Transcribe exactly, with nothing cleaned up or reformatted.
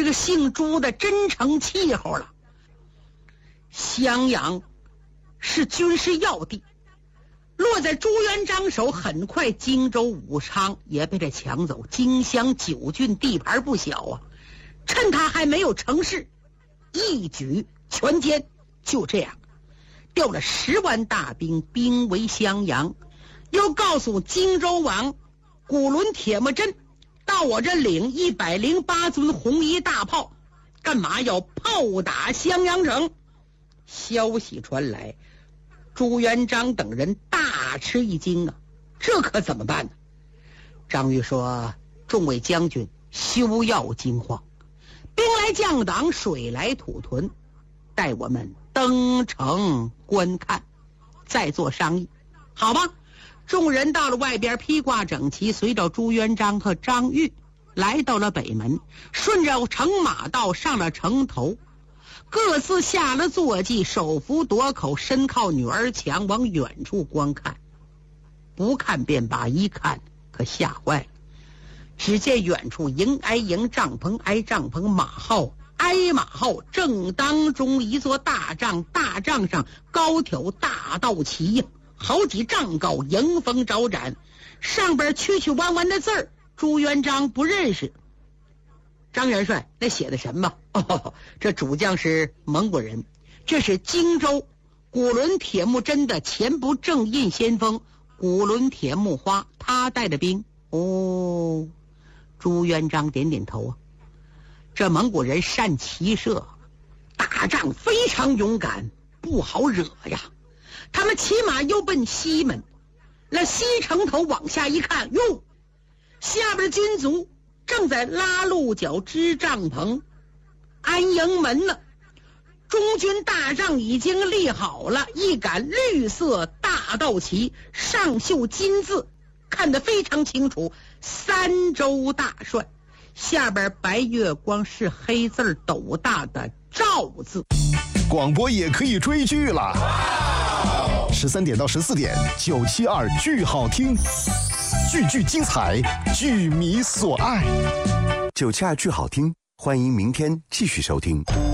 个姓朱的真成气候了。襄阳是军事要地，落在朱元璋手，很快荆州、武昌也被他抢走。荆襄九郡地盘不小啊，趁他还没有成事，一举全歼。就这样调了十万大兵兵围襄阳，又告诉荆州王古伦铁木真，到我这领一百零八尊红衣大炮，干嘛要炮打襄阳城？消息传来，朱元璋等人大吃一惊啊，这可怎么办呢？张玉说：众位将军休要惊慌，兵来将挡，水来土屯，待我们登城观看，再做商议，好吧？众人到了外边，披挂整齐，随着朱元璋和张玉来到了北门，顺着城马道上了城头，各自下了坐骑，手扶垛口，身靠女儿墙，往远处观看。不看便罢，一看可吓坏了。只见远处营挨营，帐篷挨帐篷，马号挨马号，正当中一座大帐，大帐上高挑大道旗呀，好几丈高，迎风招展，上边曲曲弯弯的字儿，朱元璋不认识。张元帅，那写的什么？哦，这主将是蒙古人，这是荆州古伦铁木真的前不正印先锋古伦铁木花，他带的兵。哦，朱元璋点点头啊，这蒙古人善骑射，打仗非常勇敢，不好惹呀。他们骑马又奔西门，那西城头往下一看，哟，下边的军卒正在拉鹿角支帐篷安营门呢。中军大帐已经立好了，一杆绿色大道旗，上绣金字，看得非常清楚，三州大帅。下边白月光是黑字斗大的赵字。 广播也可以追剧了，十三点到十四点，九七二剧好听，句句精彩，剧迷所爱。 九七二剧好听，欢迎明天继续收听。